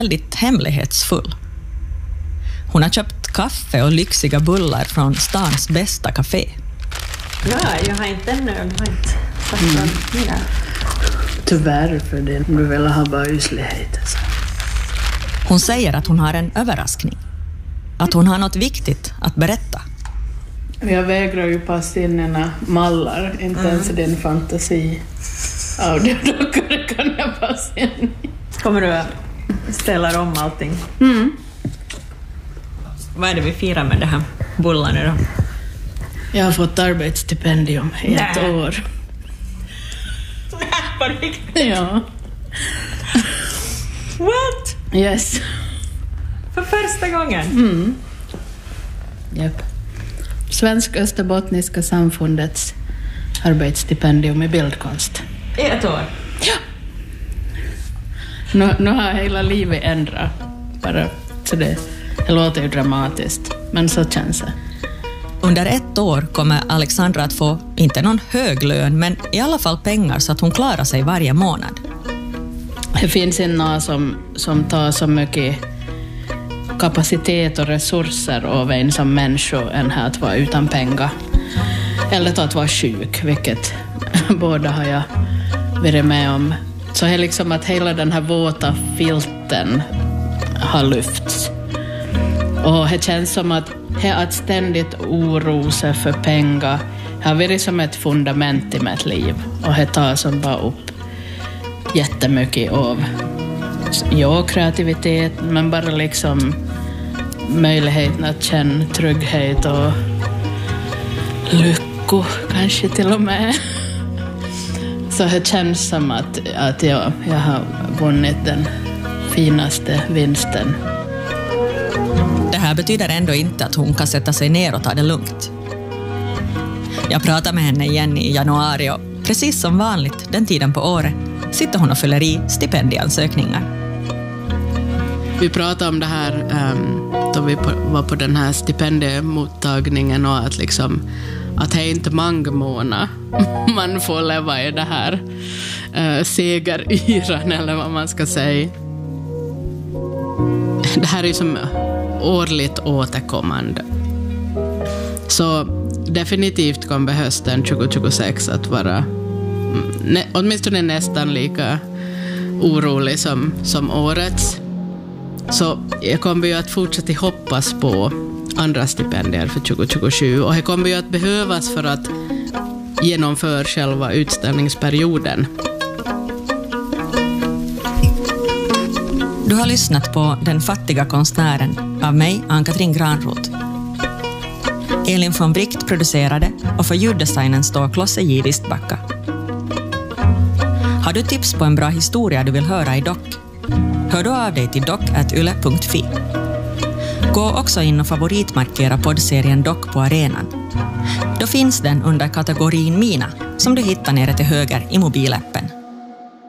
väldigt hemlighetsfull. Hon har köpt kaffe och lyxiga bullar från stans bästa café. Ja, jag har inte ännu fattat mer. Tyvärr för det. Du vill ha bara yslighet. Hon säger att hon har en överraskning. Att hon har något viktigt att berätta. Jag vägrar ju passa in ena mallar. Inte ens din fantasi. Audiodockare kan jag passa in. Kommer du att ställa om allting? Vad är det vi firar med det här bullarna då? Jag har fått arbetsstipendium i ett år. På riktigt? Ja. What? Yes. För första gången? Japp. Svenska Österbottniska samfundets arbetsstipendium i bildkonst. I ett år? Ja. Nu har hela livet ändrat. Bara så det låter ju dramatiskt, men så känns det. Under ett år kommer Alexandra att få, inte någon hög lön, men i alla fall pengar så att hon klarar sig varje månad. Det finns några som tar så mycket kapacitet och resurser av en som människa än att vara utan pengar. Eller att vara sjuk, vilket båda har jag varit med om. Så det är liksom att hela den här våta filten har lyfts. Och det känns som att ständigt oro sig för pengar har varit som ett fundament i mitt liv. Och det tar som bara upp jättemycket av kreativitet, men bara liksom möjligheten att känna trygghet och lycko kanske till och med. Så det känns som att jag har vunnit den finaste vinsten. Det här betyder ändå inte att hon kan sätta sig ner och ta det lugnt. Jag pratar med henne igen i januari och precis som vanligt den tiden på året sitter hon och fyller i stipendieansökningar. Vi pratade om det här då vi var på den här stipendiemottagningen och att det är inte många månader man får leva i det här segeryran eller vad man ska säga. Det här är som årligt återkommande. Så definitivt kommer hösten 2026 att vara åtminstone nästan lika orolig som årets. Så jag kommer ju att fortsätta hoppas på andra stipendier för 2027 och det kommer ju att behövas för att genomföra själva utställningsperioden. Du har lyssnat på Den fattiga konstnären av mig, Ann-Katrin Granroth. Elin von Bricht producerade och för ljuddesignen står Klosse J. Wistbacka. Har du tips på en bra historia du vill höra i dock? Hör då av dig till dock@yle.fi. Gå också in och favoritmarkera poddserien Dock på arenan. Då finns den under kategorin Mina som du hittar nere till höger i mobilappen.